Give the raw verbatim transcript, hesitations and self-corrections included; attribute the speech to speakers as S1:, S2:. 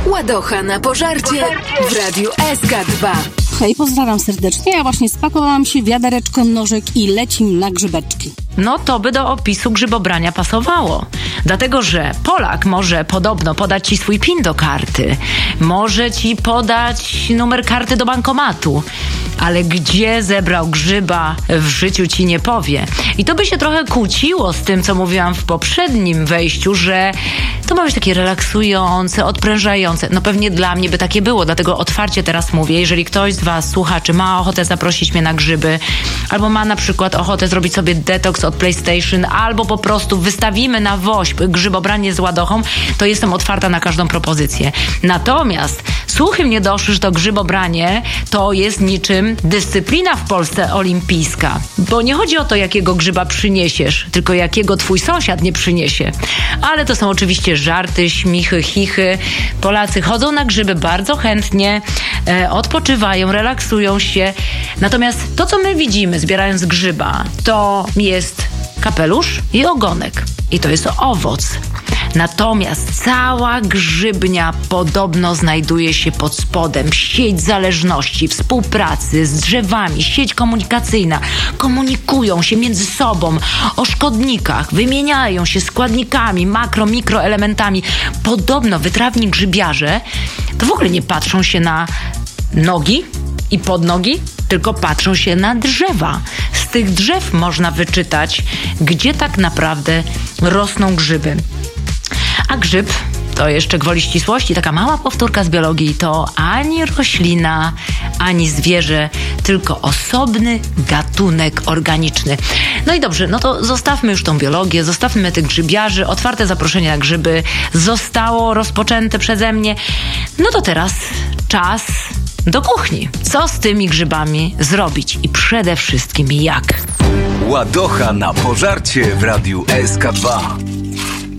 S1: Ładocha na pożarcie w Radiu S K dwa.
S2: Hej, pozdrawiam serdecznie. Ja właśnie spakowałam się, wiadereczko, nożek i lecim na grzybeczki.
S3: No to by do opisu grzybobrania pasowało. Dlatego, że Polak może podobno podać ci swój PIN do karty. Może ci podać numer karty do bankomatu. Ale gdzie zebrał grzyba, w życiu ci nie powie. I to by się trochę kłóciło z tym, co mówiłam w poprzednim wejściu, że to ma być takie relaksujące, odprężające. No pewnie dla mnie by takie było, dlatego otwarcie teraz mówię, jeżeli ktoś z was, słuchaczy, ma ochotę zaprosić mnie na grzyby, albo ma na przykład ochotę zrobić sobie detoks od PlayStation, albo po prostu wystawimy na woźb grzybobranie z ładochą, to jestem otwarta na każdą propozycję. Natomiast słuchy mnie doszły, że to grzybobranie to jest niczym dyscyplina w Polsce olimpijska. Bo nie chodzi o to, jakiego grzyba przyniesiesz, tylko jakiego twój sąsiad nie przyniesie. Ale to są oczywiście żarty, śmichy, chichy. Polacy chodzą na grzyby bardzo chętnie, e, odpoczywają, relaksują się. Natomiast to, co my widzimy zbierając grzyba, to jest kapelusz i ogonek. I to jest owoc. Natomiast cała grzybnia podobno znajduje się pod spodem. Sieć zależności, współpracy z drzewami, sieć komunikacyjna. Komunikują się między sobą o szkodnikach, wymieniają się składnikami, makro, mikroelementami. Podobno wytrawni grzybiarze to w ogóle nie patrzą się na nogi i podnogi, tylko patrzą się na drzewa. Z tych drzew można wyczytać, gdzie tak naprawdę rosną grzyby. A grzyb, to jeszcze gwoli ścisłości, taka mała powtórka z biologii, to ani roślina, ani zwierzę, tylko osobny gatunek organiczny. No i dobrze, no to zostawmy już tą biologię, zostawmy tych grzybiarzy, otwarte zaproszenie na grzyby zostało rozpoczęte przeze mnie. No to teraz czas do kuchni. Co z tymi grzybami zrobić i przede wszystkim jak?
S4: Ładocha na pożarcie w Radiu S K dwa.